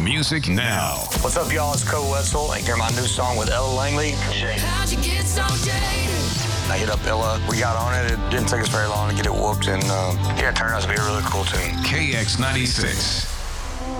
music now. What's up, y'all? It's Co Wetzel, and hear my new song with Ella Langley. How'd you get so jaded? I hit up Ella. We got on it. It didn't take us very long to get it whooped, and it turned out to be a really cool tune. KX96.